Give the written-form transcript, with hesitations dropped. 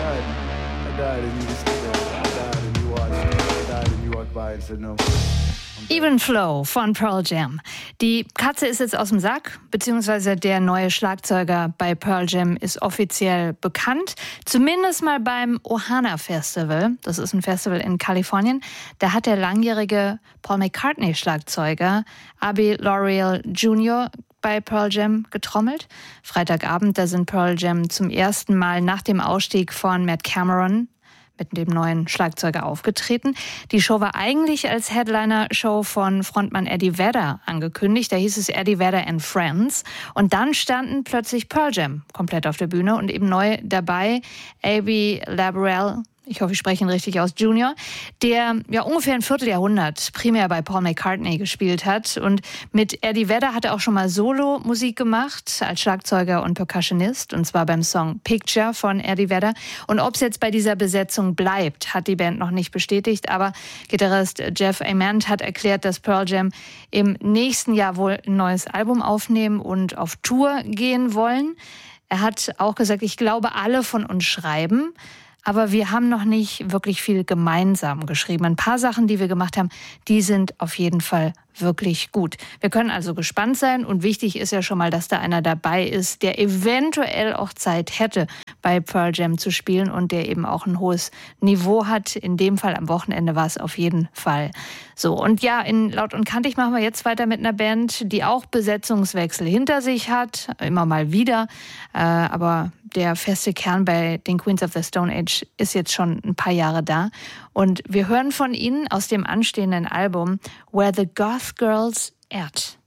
died and you just stood there. I died and you watched. I died and you walked by and said no. Even Flow von Pearl Jam. Die Katze ist jetzt aus dem Sack, beziehungsweise der neue Schlagzeuger bei Pearl Jam ist offiziell bekannt. Zumindest mal beim Ohana Festival. Das ist ein Festival in Kalifornien. Da hat der langjährige Paul McCartney-Schlagzeuger Abbey L'Oreal Jr. bei Pearl Jam getrommelt. Freitagabend, da sind Pearl Jam zum ersten Mal nach dem Ausstieg von Matt Cameron mit dem neuen Schlagzeuger aufgetreten. Die Show war eigentlich als Headliner-Show von Frontmann Eddie Vedder angekündigt. Da hieß es Eddie Vedder and Friends. Und dann standen plötzlich Pearl Jam komplett auf der Bühne und eben neu dabei Abbey L'Oreal, ich hoffe, ich spreche ihn richtig aus, Junior, der ja ungefähr ein Vierteljahrhundert primär bei Paul McCartney gespielt hat. Und mit Eddie Vedder hat er auch schon mal Solo-Musik gemacht, als Schlagzeuger und Percussionist, und zwar beim Song Picture von Eddie Vedder. Und ob es jetzt bei dieser Besetzung bleibt, hat die Band noch nicht bestätigt, aber Gitarrist Jeff Ament hat erklärt, dass Pearl Jam im nächsten Jahr wohl ein neues Album aufnehmen und auf Tour gehen wollen. Er hat auch gesagt, ich glaube, alle von uns schreiben, aber wir haben noch nicht wirklich viel gemeinsam geschrieben. Ein paar Sachen, die wir gemacht haben, die sind auf jeden Fall wirklich gut. Wir können also gespannt sein und wichtig ist ja schon mal, dass da einer dabei ist, der eventuell auch Zeit hätte, bei Pearl Jam zu spielen und der eben auch ein hohes Niveau hat. In dem Fall am Wochenende war es auf jeden Fall so. Und ja, in Laut und Kantig machen wir jetzt weiter mit einer Band, die auch Besetzungswechsel hinter sich hat, immer mal wieder, aber der feste Kern bei den Queens of the Stone Age ist jetzt schon ein paar Jahre da. Und wir hören von ihnen aus dem anstehenden Album Where the Goth Girls At.